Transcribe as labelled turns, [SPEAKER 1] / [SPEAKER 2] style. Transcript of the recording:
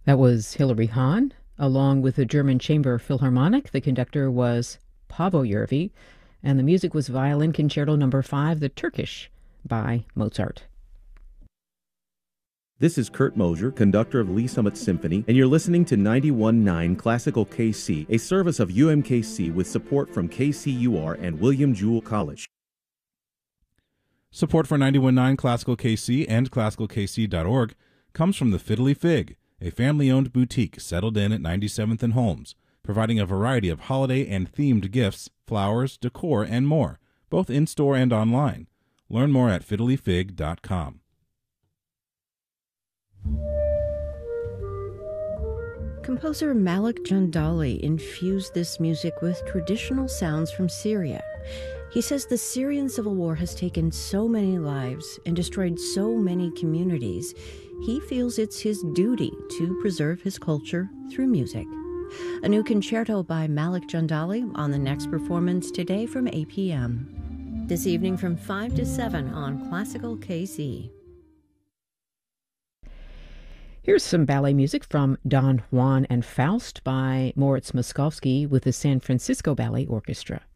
[SPEAKER 1] That was Hilary Hahn, along with the German Chamber Philharmonic. The conductor was Paavo Järvi, and the music was Violin Concerto No. 5, The Turkish, by Mozart.
[SPEAKER 2] This is Kurt Mosier, conductor of Lee Summit Symphony, and you're listening to 91.9 Classical KC, a service of UMKC with support from KCUR and William Jewell College.
[SPEAKER 3] Support for 91.9 Classical KC and ClassicalKC.org comes from the Fiddly Fig, a family-owned boutique settled in at 97th and Holmes, providing a variety of holiday and themed gifts, flowers, decor, and more, both in-store and online. Learn more at fiddlyfig.com.
[SPEAKER 4] Composer Malik Jandali infused this music with traditional sounds from Syria. He says the Syrian civil war has taken so many lives and destroyed so many communities. He feels it's his duty to preserve his culture through music. A new concerto by Malik Jandali on the next performance today from 8 p.m. This evening from 5 to 7 on Classical KC.
[SPEAKER 1] Here's some ballet music from Don Juan and Faust by Moritz Moszkowski with the San Francisco Ballet Orchestra.